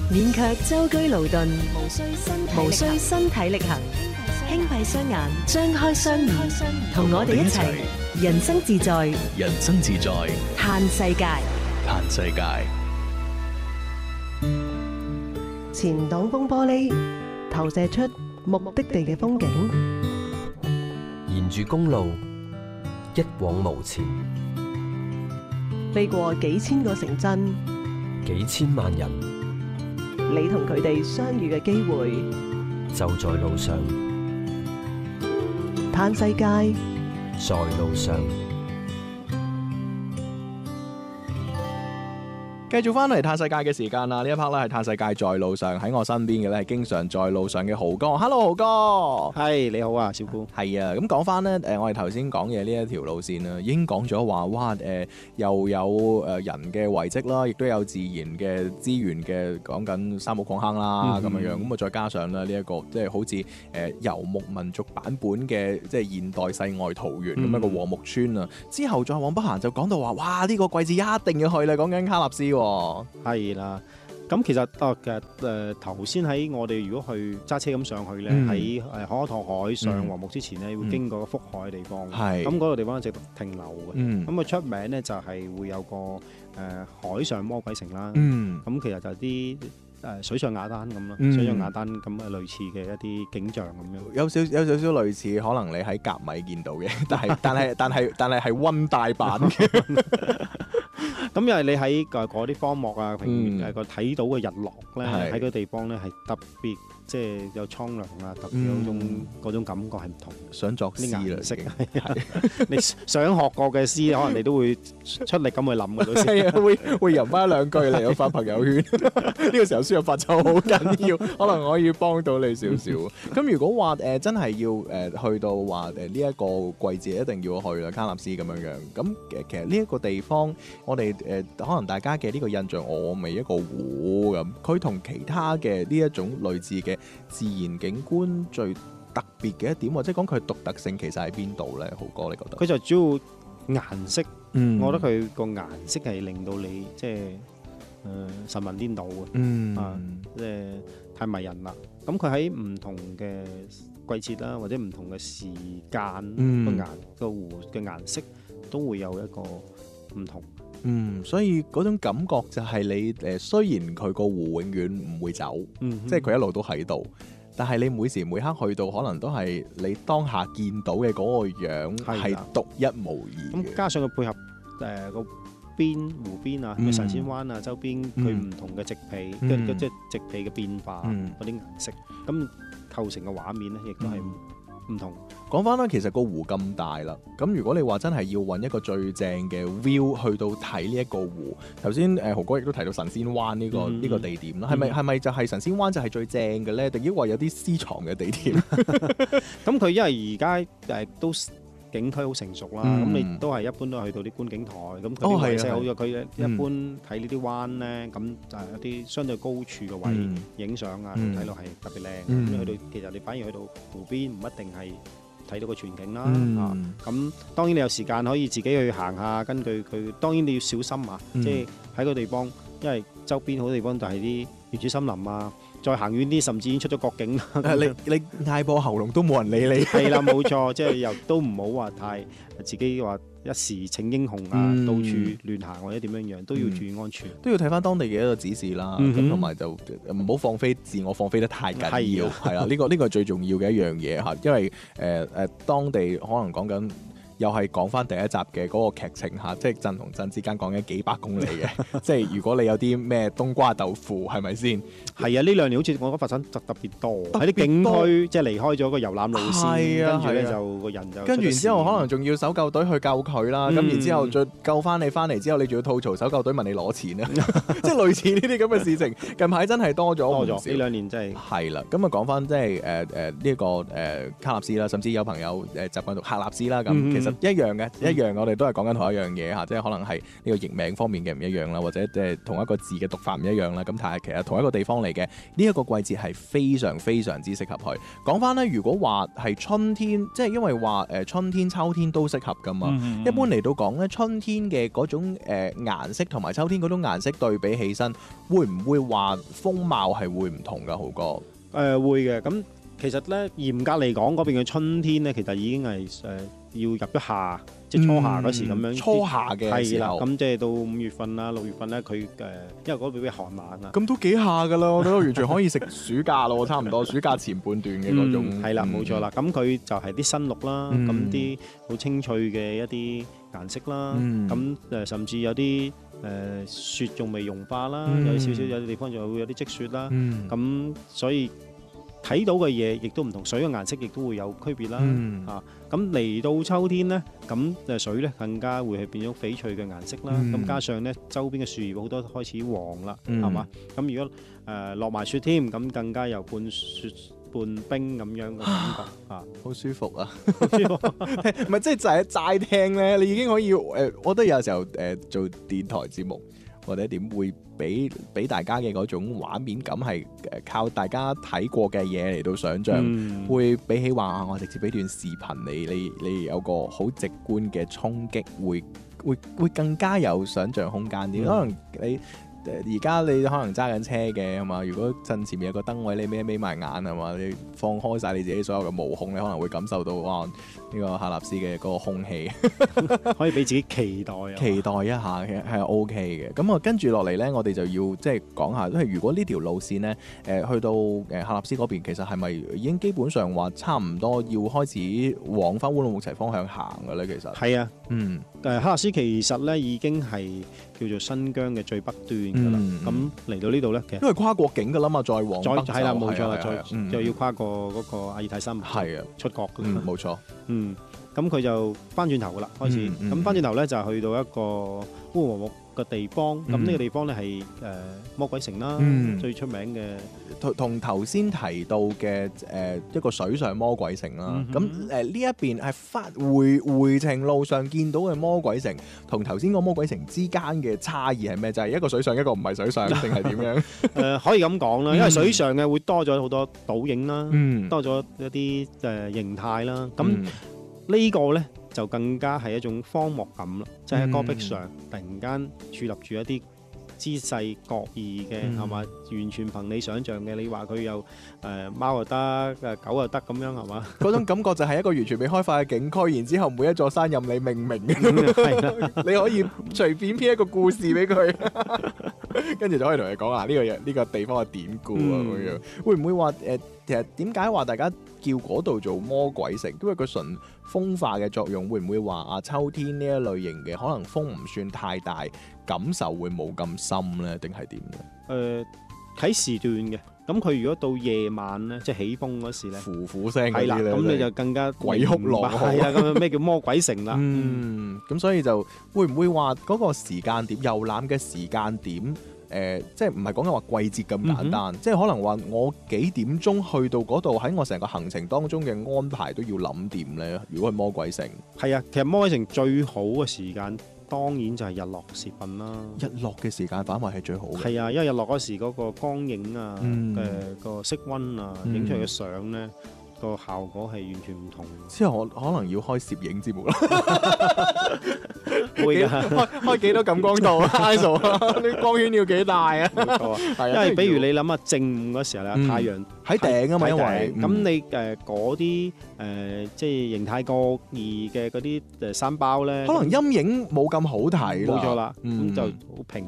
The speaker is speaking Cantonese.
勉強舟車勞頓， 無需身體力行， 輕閉雙眼，張開雙耳，同我哋一齊人生自在， 人生自在， 嘆世界。 嘆世界。 前擋風玻璃投射出目的地嘅風景， 沿住公路一往無前， 飛過幾千個城鎮， 幾千萬人， 你同佢哋相遇嘅機會就在路上。 嘆世界， 在路上。 繼續翻嚟嘆世界嘅時間啦！呢一 part 咧係嘆世界在路上，喺我身邊嘅咧係經常在路上嘅豪哥。Hello，豪哥。 係你好啊，小姑。 係啊，咁講翻咧，我哋頭先講嘅呢一條路線啦，已經講咗話，哇，又有人嘅遺跡啦，亦都有自然嘅資源嘅，講緊三木礦坑啦咁樣樣，咁啊再加上咧呢一個即係好似遊牧民族版本嘅即係現代世外桃源咁一個禾木村啊。之後再往北行就講到話，哇，呢個季節一定要去啦，講緊卡納斯。 係啦，咁其實頭先喺我哋如果去揸車咁上去咧，喺可可托海上禾木之前咧，會經過福海嘅地方，咁嗰個地方值得停留嘅。咁佢出名咧就係會有個海上魔鬼城啦，咁其實就啲水上雅丹咁咯，水上雅丹咁嘅類似嘅一啲景象咁樣， 有少少類似，可能你喺甲米見到嘅，但係溫帶版嘅。 咁因為你喺嗰啲荒漠啊、平原個睇到嘅日落咧，喺個地方咧係特別，即係有蒼涼啊，特別有嗰種感覺係唔同。 想作詩啦， 顏色你想學過嘅詩，可能你都會出力咁去諗嘅都係啊，會吟翻兩句嚟，有發朋友圈。呢個時候輸入法就好緊要，可能可以幫到你少少。咁如果話真係要去到話呢一個季節一定要去啦，卡納斯咁樣樣。咁其實呢一個地方，我哋可能大家嘅呢個印象，我咪一個湖咁。佢同其他嘅呢一種類似嘅自然景觀最特別嘅一點，或者講佢獨特性，其實喺邊度咧？豪哥，你覺得？ 佢就主要顏色，我覺得佢個顏色係令到你即係神魂顛倒嘅，即係太迷人啦。咁佢喺唔同嘅季節啦，或者唔同嘅時間，個湖嘅顏色都會有一個唔同。 所以嗰種感覺就係你雖然佢個湖永遠唔會走，即係佢一路都喺度，但係你每時每刻去到，可能都係你當下見到嘅嗰個樣係獨一無二。 咁加上佢配合個湖邊啊、神仙灣啊周邊佢唔同嘅植被，即係植被嘅變化嗰啲顏色，咁構成嘅畫面咧，亦都係唔同。 講翻啦，其實個湖咁大啦，咁如果你話真係要揾一個最正嘅 view 去到睇呢一個湖，頭先豪哥亦都提到神仙灣呢個地點啦，係咪就係神仙灣就係最正嘅咧？定抑或有啲私藏嘅地點？ 咁佢因為而家都景區好成熟啦，咁你都係一般都係去到啲觀景台，咁佢啲位勢好咗，佢一般睇呢啲灣咧，咁就係一啲相對高處嘅位影相啊，睇落係特別靚。咁你去到其實你反而去到湖邊唔一定係睇到個全景啦，咁當然你有時間可以自己去行下，根據佢，當然你要小心啊，即係喺個地方，因為周邊好多地方就係啲原始森林啊，再行遠啲甚至已經出咗國境啦。 你嗌破喉嚨都冇人理你。 係啦，冇錯，即係又都唔好話太自己話一時逞英雄啊，到處亂行或者點樣樣，都要注意安全， 都要睇翻當地嘅一個指示啦。咁同埋就唔好自我放飛得太緊要，係啦，呢個係最重要嘅一樣嘢嚇，因為當地可能講緊。又係講翻第一集嘅嗰個劇情嚇，即係鎮同鎮之間講緊幾百公里嘅，即係如果你有啲咩冬瓜豆腐，係咪先？ 係啊，呢兩年好似我覺得發生特別多喺啲景區，即係離開咗個遊覽路線，跟住咧就個人就跟住然之後可能仲要搜救隊去救佢啦，咁然之後再救翻你翻嚟之後，你仲要吐槽搜救隊問你攞錢啊，即係類似呢啲咁嘅事情，近排真係多咗呢兩年真係係啦。咁啊講翻即係呢個卡納斯啦，甚至有朋友習慣讀喀納斯啦，咁其實實一樣嘅，一樣我哋都係講緊同一樣嘢嚇，即係可能係呢個譯名方面嘅唔一樣啦，或者即係同一個字嘅讀法唔一樣啦。咁但係其實同一個地方嚟嘅呢一個季節係非常非常之適合去。講翻咧，如果話係春天，即係因為話春天、秋天都適合噶嘛。一般嚟到講咧，春天嘅嗰種顏色同埋秋天嗰種顏色對比起身，會唔會話風貌係會唔同噶？豪哥？ 會嘅。咁其實咧，嚴格嚟講，嗰邊嘅春天咧，其實已經係要入咗夏，即係初夏嗰時咁樣。 初夏嘅時候， 咁即係到5月份啦、6月份咧，佢因為嗰邊比較寒冷啊。 咁都幾夏㗎啦，我覺得完全可以食暑假咯，差唔多暑假前半段嘅嗰種。 係啦，冇錯啦。咁佢就係啲新綠啦，咁啲好清脆嘅一啲顏色啦。咁甚至有啲雪仲未融化啦，有少少有啲地方仲會有啲積雪啦。咁所以睇到嘅嘢亦都唔同，水嘅顏色亦都會有區別啦。咁嚟到秋天咧，咁水咧更加會係變咗翡翠嘅顏色啦。咁加上咧周邊嘅樹葉好多開始黃啦，係嘛？咁如果落埋雪添，咁更加有半雪半冰咁樣嘅感覺好舒服啊！唔係即係就係齋聽咧，你已經可以我覺得有時候做電台節目或者點會俾大家嘅嗰種畫面感係靠大家睇過嘅嘢嚟到想像，會比起話我直接俾段視頻你有個好直觀嘅衝擊，會更加有想像空間啲。可能你而家你可能揸緊車嘅係嘛？如果陣前面有個燈位，你眯埋眼係嘛？你放開晒你自己所有嘅毛孔，你可能會感受到哇呢個喀納斯嘅嗰個空氣， 可以俾自己期待一下嘅係 OK 嘅。咁啊跟住落嚟咧，我哋就要即係講下，即係如果呢條路線咧去到喀納斯嗰邊，其實係咪已經基本上話差唔多要開始往翻烏魯木齊方向行嘅咧？其實係啊，喀納斯其實咧已經係叫做新疆嘅最北端㗎啦。咁嚟到呢度咧，其實因為跨國境㗎啦嘛，再往北係啦，冇錯啦，再要跨過嗰個阿爾泰山係啊出國㗎。 冇錯。 咁佢就翻轉頭噶啦，開始咁翻轉頭咧就去到一個烏魯木嘅地方。咁呢個地方咧係魔鬼城啦，最出名嘅， 同頭先提到嘅一個水上魔鬼城啦。咁呢一邊係回程路上見到嘅魔鬼城，同頭先個魔鬼城之間嘅差異係咩？就係一個水上，一個唔係水上，定係點樣？ 可以咁講啦，因為水上嘅會多咗好多倒影啦，多咗一啲形態啦。咁呢個咧就更加係一種荒漠感啦，即係喺戈壁上突然間矗立住一啲姿勢各異嘅係嘛，完全憑你想像嘅。你話佢有貓又得，狗又得咁樣係嘛？ 嗰種感覺就係一個完全未開發嘅景區，然之後每一座山任你命名嘅，你可以隨便編一個故事俾佢，跟住就可以同你講啊呢個地方嘅典故啊咁樣。會唔會話其實點解話大家叫嗰度做魔鬼城？因為佢純風化嘅作用，會唔會話秋天呢一類型嘅可能風唔算太大，感受會冇咁深咧？定係點咧？ 睇時段嘅。咁佢如果到夜晚咧，即係起風嗰時咧， 呼呼聲嗰啲咧， 係啦，咁你就更加鬼哭狼嚎。 係啦，咁咩叫魔鬼城啦？ 咁所以就會唔會話嗰個時間點遊覽嘅時間點？即係唔係講緊話季節咁簡單，即係可能話我幾點鐘去到嗰度，喺我成個行程當中嘅安排都要諗掂咧。如果係魔鬼城， 係啊，其實魔鬼城最好嘅時間當然就係日落時分啦。 日落嘅時間反為係最好嘅。 係啊，因為日落嗰時嗰個光影啊，個色溫啊，影出嚟嘅相咧，個效果係完全唔同。 之後我可能要開攝影節目啦， 會㗎， 開幾多感光度啊？ISO 啊，啲光圈要幾大啊？ 冇錯，係啊，因為比如你諗下正午嗰時候咧，太陽喺頂啊嘛，因為咁你嗰啲即係形態各異嘅嗰啲山包咧， 可能陰影冇咁好睇啦。 冇錯啦，咁就好平